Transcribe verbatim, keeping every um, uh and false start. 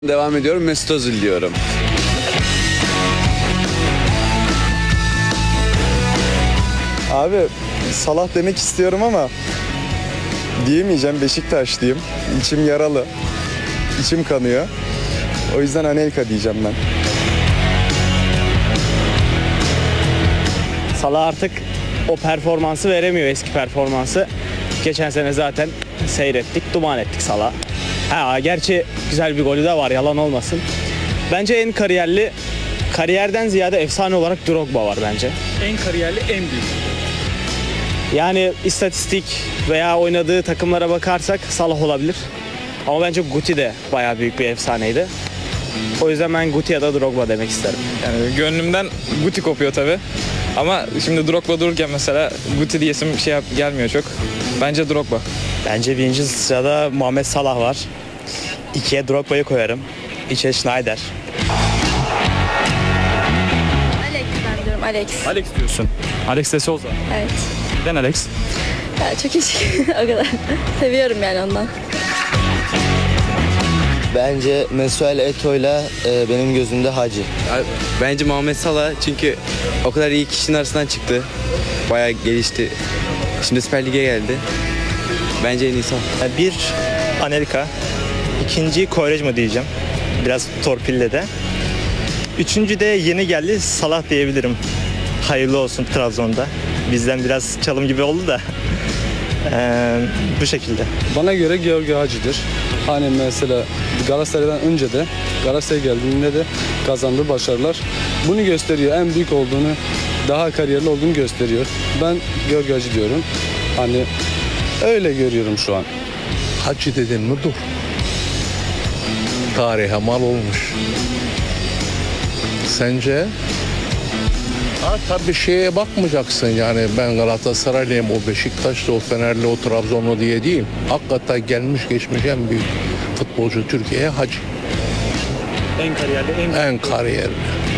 Devam ediyorum. Mesut Özil diyorum. Abi Salah demek istiyorum ama diyemeyeceğim, Beşiktaşlıyım. İçim yaralı. İçim kanıyor. O yüzden Anelka diyeceğim ben. Salah artık o performansı veremiyor, eski performansı. Geçen sene zaten seyrettik, duman ettik Salah. Ha, gerçi güzel bir golü de var, yalan olmasın. Bence en kariyerli, kariyerden ziyade efsane olarak Drogba var bence. En kariyerli, en büyük. Yani istatistik veya oynadığı takımlara bakarsak Salah olabilir. Ama bence Guti de bayağı büyük bir efsaneydi. O yüzden ben Guti ya da Drogba demek isterim. Yani gönlümden Guti kopuyor tabi. Ama şimdi Drogba dururken mesela Guti diyesim şey yap, gelmiyor çok. Bence Drogba. Bence birinci sırada Muhammed Salah var. İkiye Drogba'yı koyarım. İçe Schneider. Alex ben diyorum Alex. Alex diyorsun. Alex de Souza. Evet. Neden Alex? Ya çok iyi. O kadar. Seviyorum yani ondan. Bence Mesuel Eto'yla e, benim gözümde Hacı. Bence Muhammed Salah, çünkü o kadar iyi kişinin arasından çıktı. Bayağı gelişti. Şimdi Süper Lig'e geldi. Bence en iyisi o. Bir Anelka. İkinci Quaresma diyeceğim. Biraz torpille de. Üçüncü de yeni geldi Salah diyebilirim. Hayırlı olsun Trabzon'da. Bizden biraz çalım gibi oldu da. Ee, bu şekilde. Bana göre Georgi Hacı'dır. Hani mesela Galatasaray'dan önce de Galatasaray geldiğinde de kazandığı başarılar bunu gösteriyor. En büyük olduğunu, daha kariyerli olduğunu gösteriyor. Ben Georgi Hacı diyorum. Hani öyle görüyorum şu an. Hacı dedin mi dur. Tarihe mal olmuş. Sence? Ha tabii şeye bakmayacaksın yani ben Galatasaraylıyım, o Beşiktaşlı, o Fenerli, o Trabzonlu diye değil. Hakikaten gelmiş geçmiş en büyük futbolcu Türkiye'ye Hacı. En kariyerli, en En kariyerli.